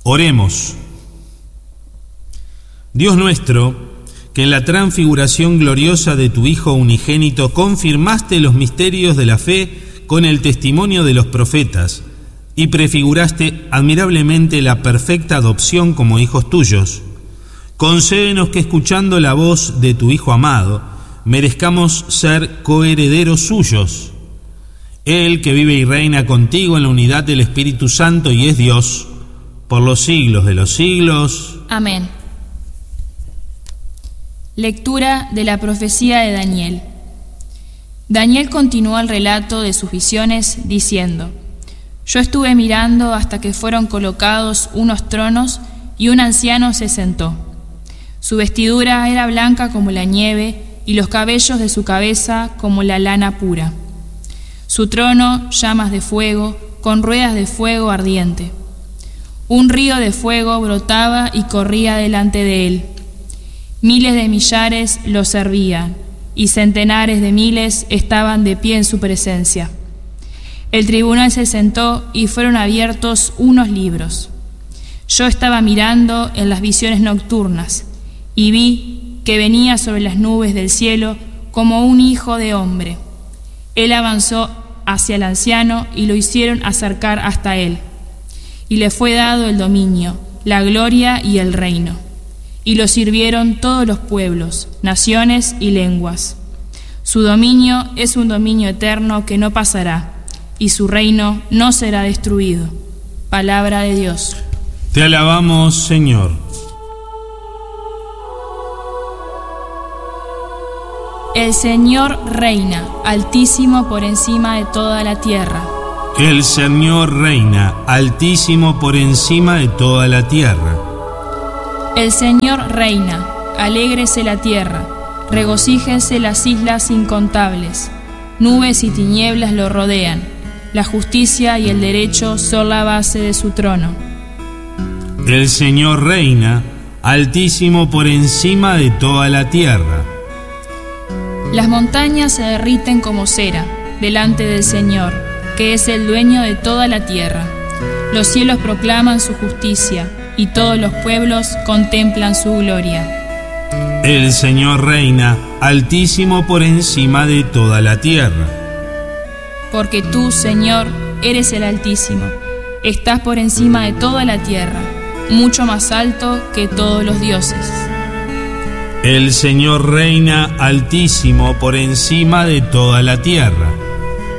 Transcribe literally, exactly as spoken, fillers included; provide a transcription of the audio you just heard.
Oremos. Dios nuestro, que en la transfiguración gloriosa de tu Hijo unigénito confirmaste los misterios de la fe con el testimonio de los profetas y prefiguraste admirablemente la perfecta adopción como hijos tuyos, concédenos que escuchando la voz de tu Hijo amado, merezcamos ser coherederos suyos. Él que vive y reina contigo en la unidad del Espíritu Santo y es Dios, por los siglos de los siglos. Amén. Lectura de la profecía de Daniel. Daniel continuó el relato de sus visiones diciendo: Yo estuve mirando hasta que fueron colocados unos tronos y un anciano se sentó. Su vestidura era blanca como la nieve y los cabellos de su cabeza como la lana pura. Su trono, llamas de fuego, con ruedas de fuego ardiente. Un río de fuego brotaba y corría delante de él. Miles de millares lo servían, y centenares de miles estaban de pie en su presencia. El tribunal se sentó y fueron abiertos unos libros. Yo estaba mirando en las visiones nocturnas, y vi que venía sobre las nubes del cielo como un hijo de hombre. Él avanzó hacia el anciano y lo hicieron acercar hasta él. Y le fue dado el dominio, la gloria y el reino. Y lo sirvieron todos los pueblos, naciones y lenguas. Su dominio es un dominio eterno que no pasará, y su reino no será destruido. Palabra de Dios. Te alabamos, Señor. El Señor reina, altísimo por encima de toda la tierra. El Señor reina, altísimo por encima de toda la tierra. El Señor reina, alégrese la tierra, regocíjense las islas incontables. Nubes y tinieblas lo rodean, la justicia y el derecho son la base de su trono. El Señor reina, altísimo por encima de toda la tierra. Las montañas se derriten como cera delante del Señor, que es el dueño de toda la tierra. Los cielos proclaman su justicia, y todos los pueblos contemplan su gloria. El Señor reina, altísimo por encima de toda la tierra. Porque tú, Señor, eres el Altísimo, estás por encima de toda la tierra, mucho más alto que todos los dioses. El Señor reina, altísimo por encima de toda la tierra.